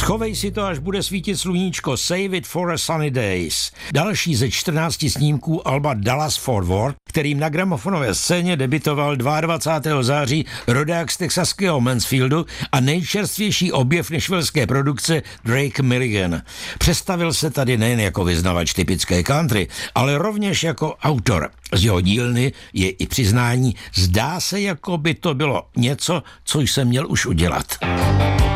Schovej si to, až bude svítit sluníčko, Save it for a sunny days. Další ze 14 snímků alba Dallas Fort Worth, kterým na gramofonové scéně debitoval 22. září rodák z texaského Mansfieldu a nejčerstvější objev nashvilleské produkce Drake Milligan. Představil se tady nejen jako vyznavač typické country, ale rovněž jako autor. Z jeho dílny je i přiznání, zdá se, jako by to bylo něco, co jsem měl už udělat.